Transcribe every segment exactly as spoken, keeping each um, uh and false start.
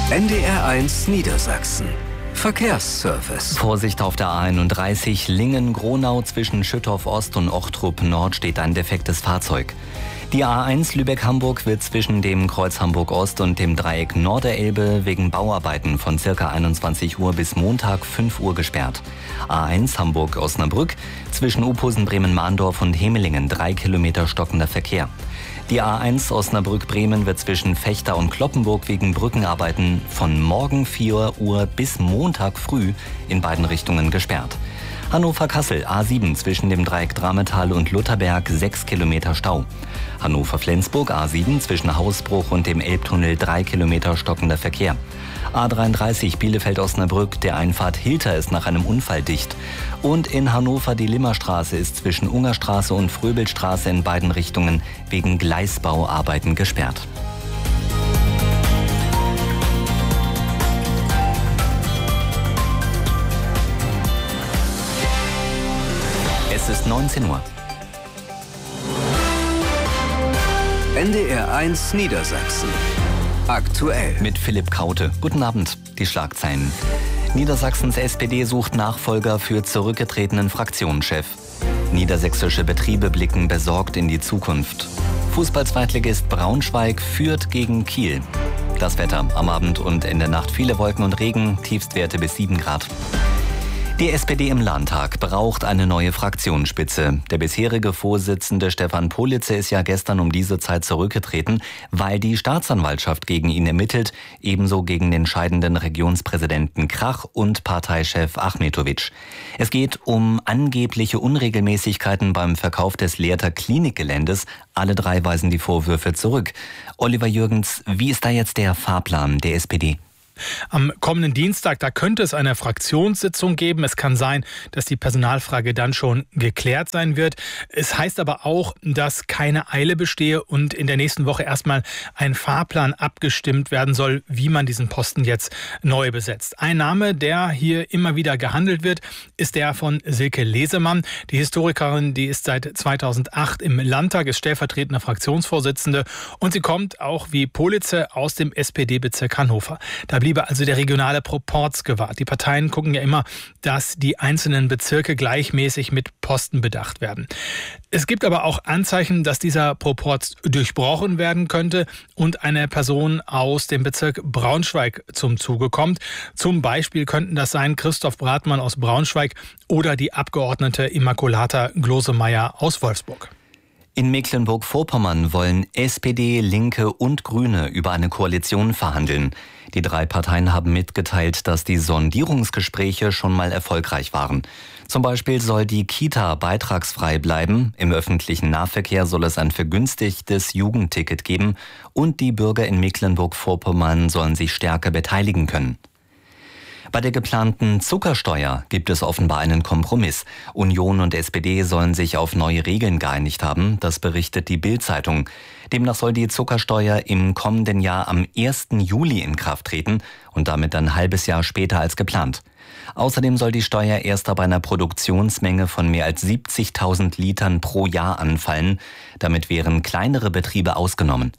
N D R eins Niedersachsen. Verkehrsservice. Vorsicht auf der A einunddreißig Lingen-Gronau zwischen Schüttorf Ost und Ochtrup Nord steht ein defektes Fahrzeug. Die A eins Lübeck-Hamburg wird zwischen dem Kreuz Hamburg-Ost und dem Dreieck Norderelbe wegen Bauarbeiten von ca. einundzwanzig Uhr bis Montag fünf Uhr gesperrt. A eins Hamburg-Osnabrück zwischen Uphusen, Bremen-Mahndorf und Hemelingen drei Kilometer stockender Verkehr. Die A eins Osnabrück-Bremen wird zwischen Vechta und Cloppenburg wegen Brückenarbeiten von morgen vier Uhr bis Montag früh in beiden Richtungen gesperrt. Hannover-Kassel A sieben zwischen dem Dreieck Drametal und Lutherberg sechs Kilometer Stau. Hannover-Flensburg A sieben zwischen Hausbruch und dem Elbtunnel drei Kilometer stockender Verkehr. A dreiunddreißig Bielefeld-Osnabrück, der Einfahrt Hilter ist nach einem Unfall dicht. Und in Hannover die Limmerstraße ist zwischen Ungerstraße und Fröbelstraße in beiden Richtungen wegen Gleisbauarbeiten gesperrt. Es ist neunzehn Uhr. N D R eins Niedersachsen. Aktuell. Mit Philipp Kaute. Guten Abend. Die Schlagzeilen. Niedersachsens S P D sucht Nachfolger für zurückgetretenen Fraktionschef. Niedersächsische Betriebe blicken besorgt in die Zukunft. Fußball-Zweitligist Braunschweig führt gegen Kiel. Das Wetter. Am Abend und in der Nacht viele Wolken und Regen. Tiefstwerte bis sieben Grad. Die S P D im Landtag braucht eine neue Fraktionsspitze. Der bisherige Vorsitzende Stefan Politzer ist ja gestern um diese Zeit zurückgetreten, weil die Staatsanwaltschaft gegen ihn ermittelt, ebenso gegen den scheidenden Regionspräsidenten Krach und Parteichef Achmetovic. Es geht um angebliche Unregelmäßigkeiten beim Verkauf des Lehrter Klinikgeländes. Alle drei weisen die Vorwürfe zurück. Oliver Jürgens, wie ist da jetzt der Fahrplan der S P D? Am kommenden Dienstag, da könnte es eine Fraktionssitzung geben. Es kann sein, dass die Personalfrage dann schon geklärt sein wird. Es heißt aber auch, dass keine Eile bestehe und in der nächsten Woche erstmal ein Fahrplan abgestimmt werden soll, wie man diesen Posten jetzt neu besetzt. Ein Name, der hier immer wieder gehandelt wird, ist der von Silke Lesemann. Die Historikerin, die ist seit zweitausendacht im Landtag, ist stellvertretende Fraktionsvorsitzende und sie kommt auch wie Politzer aus dem S P D-Bezirk Hannover. Da bliebe also der regionale Proporz gewahrt. Die Parteien gucken ja immer, dass die einzelnen Bezirke gleichmäßig mit Posten bedacht werden. Es gibt aber auch Anzeichen, dass dieser Proporz durchbrochen werden könnte und eine Person aus dem Bezirk Braunschweig zum Zuge kommt. Zum Beispiel könnten das sein Christoph Bratmann aus Braunschweig oder die Abgeordnete Immaculata Glosemeyer aus Wolfsburg. In Mecklenburg-Vorpommern wollen S P D, Linke und Grüne über eine Koalition verhandeln. Die drei Parteien haben mitgeteilt, dass die Sondierungsgespräche schon mal erfolgreich waren. Zum Beispiel soll die Kita beitragsfrei bleiben, im öffentlichen Nahverkehr soll es ein vergünstigtes Jugendticket geben und die Bürger in Mecklenburg-Vorpommern sollen sich stärker beteiligen können. Bei der geplanten Zuckersteuer gibt es offenbar einen Kompromiss. Union und S P D sollen sich auf neue Regeln geeinigt haben, das berichtet die Bild-Zeitung. Demnach soll die Zuckersteuer im kommenden Jahr am ersten Juli in Kraft treten und damit ein halbes Jahr später als geplant. Außerdem soll die Steuer erst ab einer Produktionsmenge von mehr als siebzigtausend Litern pro Jahr anfallen. Damit wären kleinere Betriebe ausgenommen.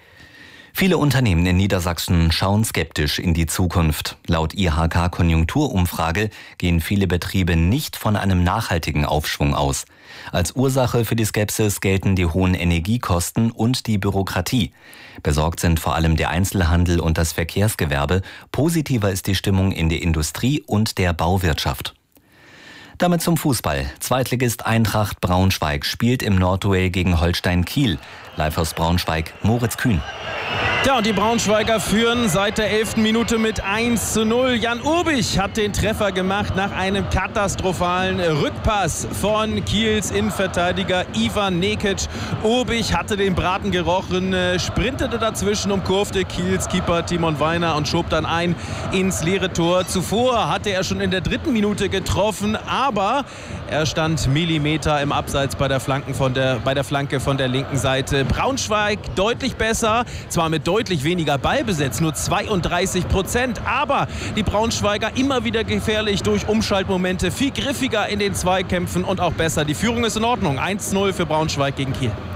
Viele Unternehmen in Niedersachsen schauen skeptisch in die Zukunft. Laut I H K-Konjunkturumfrage gehen viele Betriebe nicht von einem nachhaltigen Aufschwung aus. Als Ursache für die Skepsis gelten die hohen Energiekosten und die Bürokratie. Besorgt sind vor allem der Einzelhandel und das Verkehrsgewerbe. Positiver ist die Stimmung in der Industrie und der Bauwirtschaft. Damit zum Fußball. Zweitligist Eintracht Braunschweig spielt im Nordduell gegen Holstein Kiel. Live aus Braunschweig, Moritz Kühn. Ja, und die Braunschweiger führen seit der elften Minute mit eins zu null. Jan Urbich hat den Treffer gemacht nach einem katastrophalen Rückpass von Kiels Innenverteidiger Ivan Nekic. Urbich hatte den Braten gerochen, sprintete dazwischen, umkurfte Kiels Keeper Timon Weiner und schob dann ein ins leere Tor. Zuvor hatte er schon in der dritten Minute getroffen, aber er stand Millimeter im Abseits bei der, Flanken von der, bei der Flanke von der linken Seite. Braunschweig deutlich besser, zwar mit deutlich weniger Ballbesitz, nur zweiunddreißig Prozent. Aber die Braunschweiger immer wieder gefährlich durch Umschaltmomente, viel griffiger in den Zweikämpfen und auch besser. Die Führung ist in Ordnung. eins zu null für Braunschweig gegen Kiel.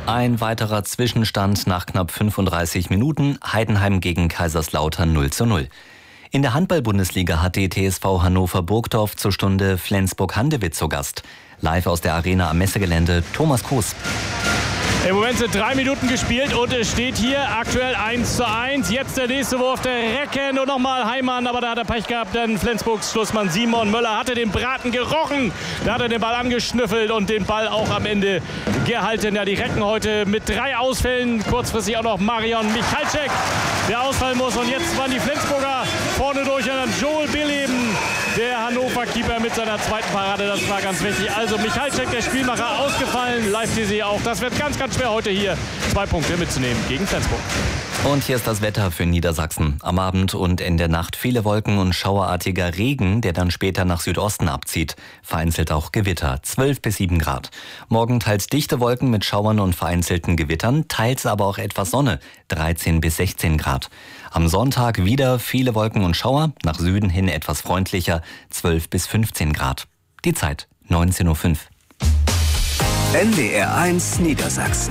Ein weiterer Zwischenstand nach knapp fünfunddreißig Minuten. Heidenheim gegen Kaiserslautern null zu null. In der Handball-Bundesliga hat die T S V Hannover Burgdorf zur Stunde Flensburg-Handewitt zu Gast. Live aus der Arena am Messegelände, Thomas Koos. Im Moment sind drei Minuten gespielt und es steht hier aktuell eins zu eins. Jetzt der nächste Wurf, der Recken und nochmal Heimann, aber da hat er Pech gehabt, denn Flensburgs Schlussmann Simon Möller hatte den Braten gerochen. Da hat er den Ball angeschnüffelt und den Ball auch am Ende gehalten. Ja, die Recken heute mit drei Ausfällen, kurzfristig auch noch Marion Michalczyk, der ausfallen muss. Und jetzt waren die Flensburger vorne durch und dann Joel Billeben, der Hannover-Keeper mit seiner zweiten Parade. Das war ganz wichtig. Also Michalczyk, der Spielmacher, ausgefallen. Live-T V auch. Das wird ganz, ganz schwer heute hier zwei Punkte mitzunehmen gegen Flensburg. Und hier ist das Wetter für Niedersachsen. Am Abend und in der Nacht viele Wolken und schauerartiger Regen, der dann später nach Südosten abzieht. Vereinzelt auch Gewitter, zwölf bis sieben Grad. Morgen teils dichte Wolken mit Schauern und vereinzelten Gewittern, teils aber auch etwas Sonne, dreizehn bis sechzehn Grad. Am Sonntag wieder viele Wolken und Schauer, nach Süden hin etwas freundlicher, zwölf bis fünfzehn Grad. Die Zeit, neunzehn Uhr fünf. N D R eins Niedersachsen.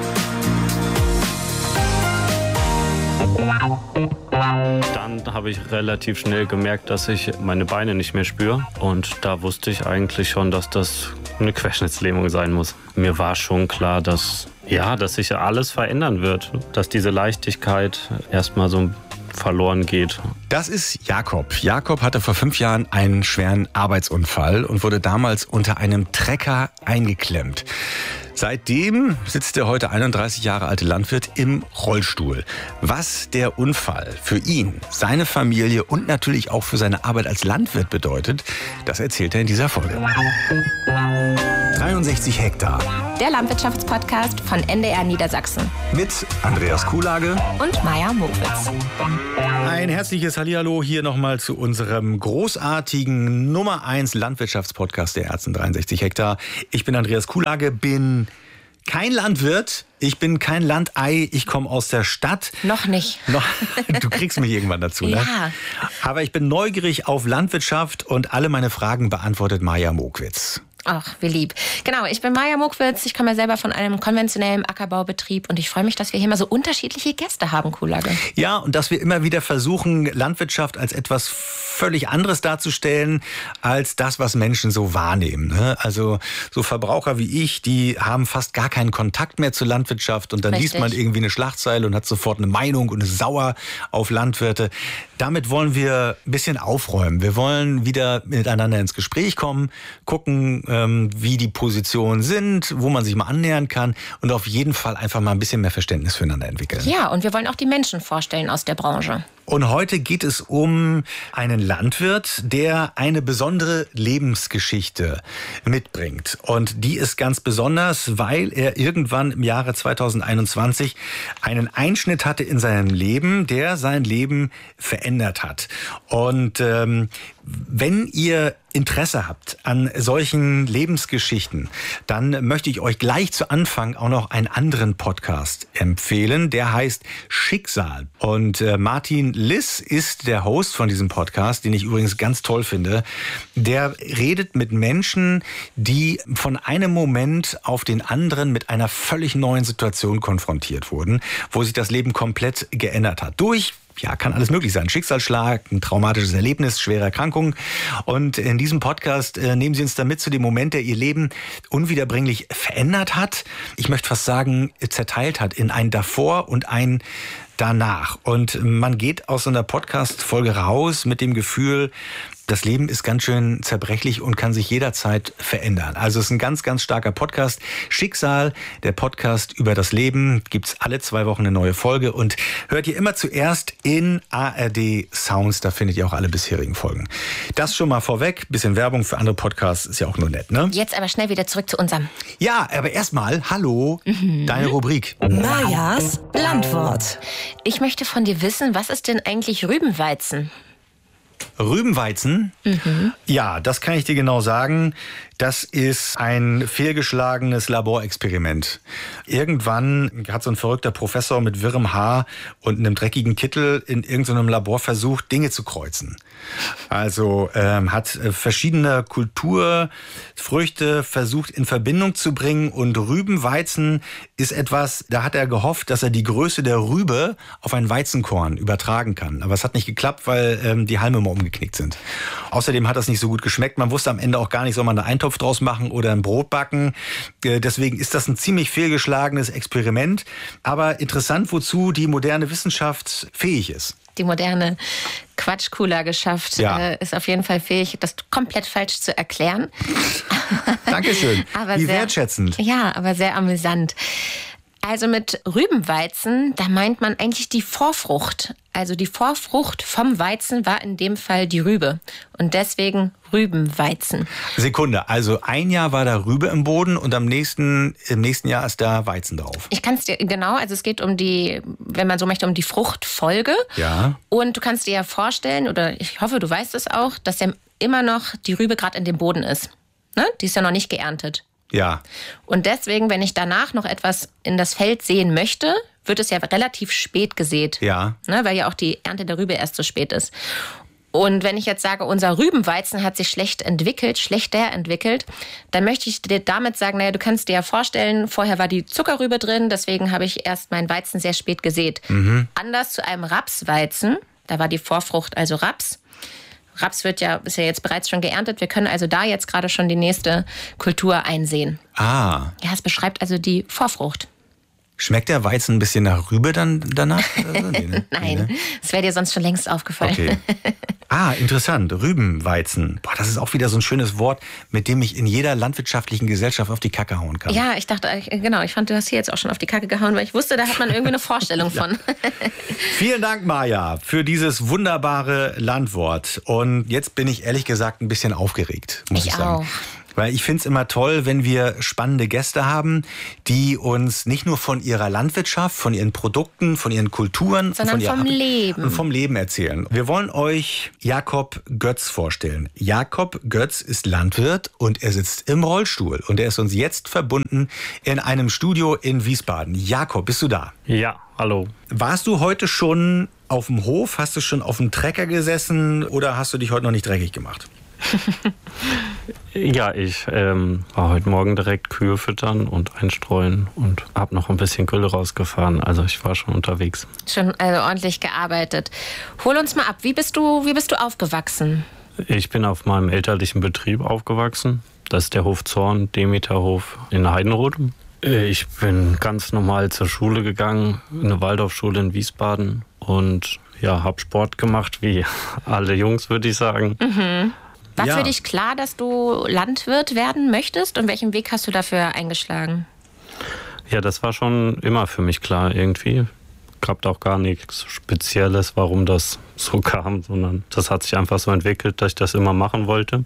Dann habe ich relativ schnell gemerkt, dass ich meine Beine nicht mehr spüre. Und da wusste ich eigentlich schon, dass das eine Querschnittslähmung sein muss. Mir war schon klar, dass, ja, dass sich alles verändern wird. Dass diese Leichtigkeit erstmal so verloren geht. Das ist Jakob. Jakob hatte vor fünf Jahren einen schweren Arbeitsunfall und wurde damals unter einem Trecker eingeklemmt. Seitdem sitzt der heute einunddreißig Jahre alte Landwirt im Rollstuhl. Was der Unfall für ihn, seine Familie und natürlich auch für seine Arbeit als Landwirt bedeutet, das erzählt er in dieser Folge. dreiundsechzig Hektar. Der Landwirtschaftspodcast von N D R Niedersachsen. Mit Andreas Kuhlage und Maja Mokwitz. Ein herzliches Hallihallo hier nochmal zu unserem großartigen Nummer eins Landwirtschaftspodcast der Ärzten dreiundsechzig Hektar. Ich bin Andreas Kuhlage, bin kein Landwirt, ich bin kein Landei, ich komme aus der Stadt. Noch nicht. Noch, du kriegst mich irgendwann dazu, ne? Ja. Aber ich bin neugierig auf Landwirtschaft und alle meine Fragen beantwortet Maja Mokwitz. Ach, wie lieb. Genau, ich bin Maja Mokwitz, ich komme ja selber von einem konventionellen Ackerbaubetrieb und ich freue mich, dass wir hier mal so unterschiedliche Gäste haben, Kuhlage. Ja, und dass wir immer wieder versuchen, Landwirtschaft als etwas völlig anderes darzustellen, als das, was Menschen so wahrnehmen. Ne? Also so Verbraucher wie ich, die haben fast gar keinen Kontakt mehr zur Landwirtschaft und dann Richtig. liest man irgendwie eine Schlagzeile und hat sofort eine Meinung und ist sauer auf Landwirte. Damit wollen wir ein bisschen aufräumen. Wir wollen wieder miteinander ins Gespräch kommen, gucken, ähm, wie die Positionen sind, wo man sich mal annähern kann und auf jeden Fall einfach mal ein bisschen mehr Verständnis füreinander entwickeln. Ja, und wir wollen auch die Menschen vorstellen aus der Branche. Und heute geht es um einen Landwirt, der eine besondere Lebensgeschichte mitbringt. Und die ist ganz besonders, weil er irgendwann im Jahre zweitausendeinundzwanzig einen Einschnitt hatte in seinem Leben, der sein Leben verändert hat. Und ähm, wenn ihr Interesse habt an solchen Lebensgeschichten, dann möchte ich euch gleich zu Anfang auch noch einen anderen Podcast empfehlen. Der heißt Schicksal. Und äh, Martin Liss ist der Host von diesem Podcast, den ich übrigens ganz toll finde. Der redet mit Menschen, die von einem Moment auf den anderen mit einer völlig neuen Situation konfrontiert wurden, wo sich das Leben komplett geändert hat. Durch Ja, kann alles möglich sein. Schicksalsschlag, ein traumatisches Erlebnis, schwere Erkrankung. Und in diesem Podcast äh, nehmen Sie uns damit zu dem Moment, der Ihr Leben unwiederbringlich verändert hat. Ich möchte fast sagen, zerteilt hat in ein Davor und ein Danach. Und man geht aus so einer Podcast-Folge raus mit dem Gefühl, das Leben ist ganz schön zerbrechlich und kann sich jederzeit verändern. Also es ist ein ganz, ganz starker Podcast. Schicksal, der Podcast über das Leben, gibt's alle zwei Wochen eine neue Folge und hört ihr immer zuerst in A R D Sounds. Da findet ihr auch alle bisherigen Folgen. Das schon mal vorweg. Bisschen Werbung für andere Podcasts ist ja auch nur nett, ne? Jetzt aber schnell wieder zurück zu unserem. Ja, aber erstmal, hallo, mhm. deine Rubrik. Majas Landwort. Ich möchte von dir wissen, was ist denn eigentlich Rübenweizen? Rübenweizen? Mhm. Ja, das kann ich dir genau sagen. Das ist ein fehlgeschlagenes Laborexperiment. Irgendwann hat so ein verrückter Professor mit wirrem Haar und einem dreckigen Kittel in irgendeinem Labor versucht, Dinge zu kreuzen. Also ähm, hat äh, verschiedene Kulturfrüchte versucht in Verbindung zu bringen, und Rübenweizen ist etwas, da hat er gehofft, dass er die Größe der Rübe auf ein Weizenkorn übertragen kann. Aber es hat nicht geklappt, weil ähm, die Halme immer umgeknickt sind. Außerdem hat das nicht so gut geschmeckt. Man wusste am Ende auch gar nicht, soll man einen Eintopf draus machen oder ein Brot backen. Äh, deswegen ist das ein ziemlich fehlgeschlagenes Experiment. Aber interessant, wozu die moderne Wissenschaft fähig ist. Die moderne Quatschkula-Geschaft ja. äh, ist auf jeden Fall fähig, das komplett falsch zu erklären. Dankeschön. aber Wie sehr, wertschätzend. Ja, aber sehr amüsant. Also mit Rübenweizen, da meint man eigentlich die Vorfrucht. Also die Vorfrucht vom Weizen war in dem Fall die Rübe. Und deswegen Rübenweizen. Sekunde, also ein Jahr war da Rübe im Boden und am nächsten, im nächsten Jahr ist da Weizen drauf. Ich kann es dir, genau, also es geht um die, wenn man so möchte, um die Fruchtfolge. Ja. Und du kannst dir ja vorstellen, oder ich hoffe, du weißt es auch, dass ja immer noch die Rübe gerade in dem Boden ist. Ne? Die ist ja noch nicht geerntet. Ja. Und deswegen, wenn ich danach noch etwas in das Feld sehen möchte, wird es ja relativ spät gesät. Ja. Ne, weil ja auch die Ernte der Rübe erst so spät ist. Und wenn ich jetzt sage, unser Rübenweizen hat sich schlecht entwickelt, schlechter entwickelt, dann möchte ich dir damit sagen, naja, du kannst dir ja vorstellen, vorher war die Zuckerrübe drin, deswegen habe ich erst meinen Weizen sehr spät gesät. Mhm. Anders zu einem Rapsweizen, da war die Vorfrucht also Raps. Raps wird ja, ist ja jetzt bereits schon geerntet. Wir können also da jetzt gerade schon die nächste Kultur einsehen. Ah. Ja, es beschreibt also die Vorfrucht. Schmeckt der Weizen ein bisschen nach Rübe dann danach? Also, nee, ne? Nein, nee, ne? das wäre dir sonst schon längst aufgefallen. Okay. Ah, interessant. Rübenweizen. Boah, das ist auch wieder so ein schönes Wort, mit dem ich in jeder landwirtschaftlichen Gesellschaft auf die Kacke hauen kann. Ja, ich dachte, genau, ich fand, du hast hier jetzt auch schon auf die Kacke gehauen, weil ich wusste, da hat man irgendwie eine Vorstellung von. Vielen Dank, Maja, für dieses wunderbare Landwort. Und jetzt bin ich ehrlich gesagt ein bisschen aufgeregt, muss ich, ich sagen. Auch. Weil ich finde es immer toll, wenn wir spannende Gäste haben, die uns nicht nur von ihrer Landwirtschaft, von ihren Produkten, von ihren Kulturen, sondern von vom ihrer, Leben. Und vom Leben erzählen. Wir wollen euch Jakob Götz vorstellen. Jakob Götz ist Landwirt und er sitzt im Rollstuhl. Und er ist uns jetzt verbunden in einem Studio in Wiesbaden. Jakob, bist du da? Ja, hallo. Warst du heute schon auf dem Hof? Hast du schon auf dem Trecker gesessen oder hast du dich heute noch nicht dreckig gemacht? Ja, ich ähm, war heute Morgen direkt Kühe füttern und einstreuen und habe noch ein bisschen Gülle rausgefahren. Also ich war schon unterwegs. Schon also ordentlich gearbeitet. Hol uns mal ab, wie bist du, wie bist du aufgewachsen? Ich bin auf meinem elterlichen Betrieb aufgewachsen. Das ist der Hof Zorn, Demeterhof in Heidenroth. Ich bin ganz normal zur Schule gegangen, eine Waldorfschule in Wiesbaden. Und ja, habe Sport gemacht, wie alle Jungs, würde ich sagen. Mhm. War Ja. für dich klar, dass du Landwirt werden möchtest? Und welchen Weg hast du dafür eingeschlagen? Ja, das war schon immer für mich klar irgendwie. Gab auch gar nichts Spezielles, warum das so kam, sondern das hat sich einfach so entwickelt, dass ich das immer machen wollte.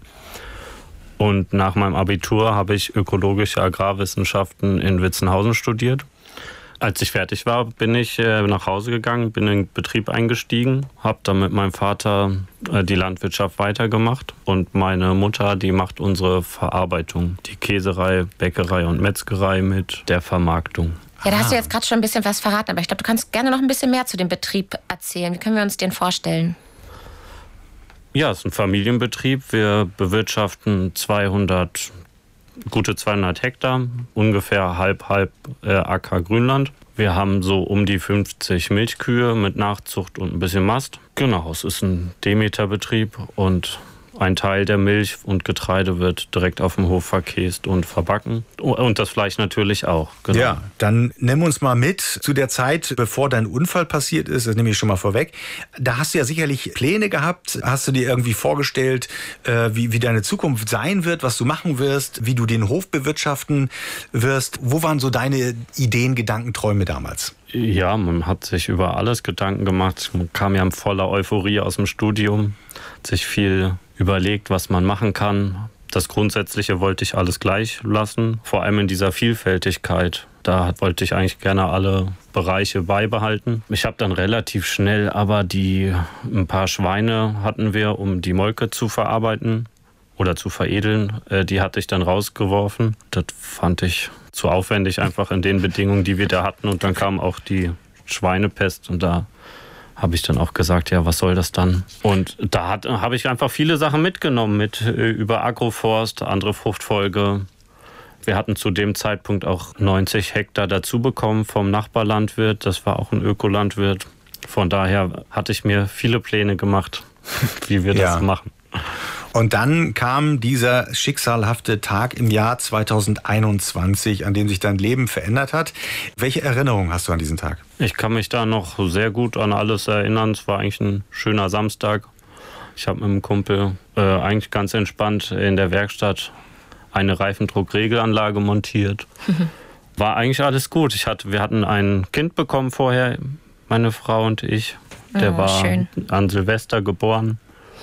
Und nach meinem Abitur habe ich ökologische Agrarwissenschaften in Witzenhausen studiert. Als ich fertig war, bin ich äh, nach Hause gegangen, bin in den Betrieb eingestiegen, habe dann mit meinem Vater äh, die Landwirtschaft weitergemacht und meine Mutter, die macht unsere Verarbeitung, die Käserei, Bäckerei und Metzgerei mit der Vermarktung. Ja, da hast du jetzt gerade schon ein bisschen was verraten, aber ich glaube, du kannst gerne noch ein bisschen mehr zu dem Betrieb erzählen. Wie können wir uns den vorstellen? Ja, es ist ein Familienbetrieb. Wir bewirtschaften zweihundert, gute zweihundert Hektar, ungefähr halb, halb äh, Acker Grünland. Wir haben so um die fünfzig Milchkühe mit Nachzucht und ein bisschen Mast. Genau, es ist ein Demeterbetrieb und ein Teil der Milch und Getreide wird direkt auf dem Hof verkäst und verbacken. Und das Fleisch natürlich auch. Genau. Ja, dann nimm uns mal mit zu der Zeit, bevor dein Unfall passiert ist. Das nehme ich schon mal vorweg. Da hast du ja sicherlich Pläne gehabt. Hast du dir irgendwie vorgestellt, äh, wie, wie deine Zukunft sein wird, was du machen wirst, wie du den Hof bewirtschaften wirst? Wo waren so deine Ideen, Gedanken, Träume damals? Ja, man hat sich über alles Gedanken gemacht. Man kam ja in voller Euphorie aus dem Studium, hat sich viel überlegt, was man machen kann. Das Grundsätzliche wollte ich alles gleich lassen, vor allem in dieser Vielfältigkeit. Da wollte ich eigentlich gerne alle Bereiche beibehalten. Ich habe dann relativ schnell aber die ein paar Schweine hatten wir, um die Molke zu verarbeiten. oder zu veredeln. Äh, die hatte ich dann rausgeworfen. Das fand ich zu aufwendig einfach in den Bedingungen, die wir da hatten. Und dann kam auch die Schweinepest und da habe ich dann auch gesagt, ja, was soll das dann? Und da habe ich einfach viele Sachen mitgenommen, mit äh, über Agroforst, andere Fruchtfolge. Wir hatten zu dem Zeitpunkt auch neunzig Hektar dazu bekommen vom Nachbarlandwirt. Das war auch ein Ökolandwirt. Von daher hatte ich mir viele Pläne gemacht, wie wir ja. das machen. Und dann kam dieser schicksalhafte Tag im Jahr zweitausendeinundzwanzig, an dem sich dein Leben verändert hat. Welche Erinnerungen hast du an diesen Tag? Ich kann mich da noch sehr gut an alles erinnern. Es war eigentlich ein schöner Samstag. Ich habe mit einem Kumpel äh, eigentlich ganz entspannt in der Werkstatt eine Reifendruckregelanlage montiert. War eigentlich alles gut. Ich hatte, wir hatten ein Kind bekommen vorher, meine Frau und ich. Der oh, war schön. An Silvester geboren.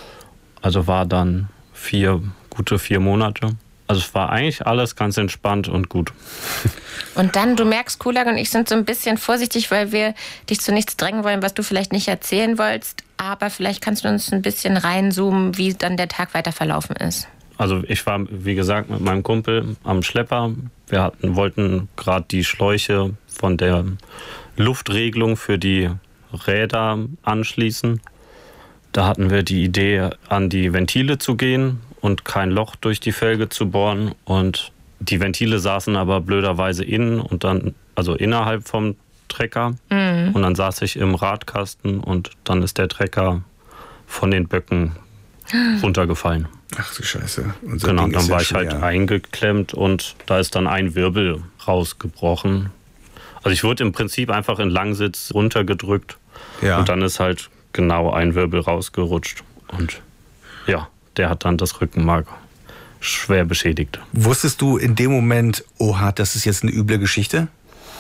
Also war dann vier, gute vier Monate. Also es war eigentlich alles ganz entspannt und gut. Und dann, du merkst, Kulak und ich sind so ein bisschen vorsichtig, weil wir dich zu nichts drängen wollen, was du vielleicht nicht erzählen wolltest. Aber vielleicht kannst du uns ein bisschen reinzoomen, wie dann der Tag weiter verlaufen ist. Also ich war, wie gesagt, mit meinem Kumpel am Schlepper. Wir hatten, wollten gerade die Schläuche von der Luftregelung für die Räder anschließen. Da hatten wir die Idee, an die Ventile zu gehen und kein Loch durch die Felge zu bohren. Und die Ventile saßen aber blöderweise innen und dann, also innerhalb vom Trecker. Mhm. Und dann saß ich im Radkasten und dann ist der Trecker von den Böcken runtergefallen. Ach du Scheiße. Unser genau, Ding dann ist war ja ich halt schwer. eingeklemmt und da ist dann ein Wirbel rausgebrochen. Also ich wurde im Prinzip einfach in Langsitz runtergedrückt Ja. und dann ist halt genau ein Wirbel rausgerutscht. Und ja, der hat dann das Rückenmark schwer beschädigt. Wusstest du in dem Moment, oha, das ist jetzt eine üble Geschichte?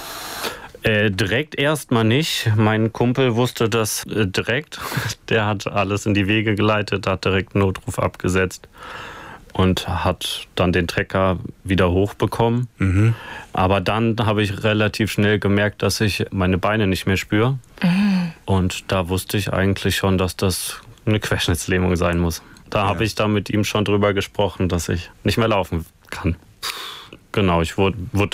Äh, direkt erstmal nicht. Mein Kumpel wusste das äh, direkt. Der hat alles in die Wege geleitet, hat direkt einen Notruf abgesetzt und hat dann den Trecker wieder hochbekommen. Mhm. Aber dann habe ich relativ schnell gemerkt, dass ich meine Beine nicht mehr spüre. Mhm. Und da wusste ich eigentlich schon, dass das eine Querschnittslähmung sein muss. Da ja. habe ich dann mit ihm schon drüber gesprochen, dass ich nicht mehr laufen kann. Genau, ich wurde, wurde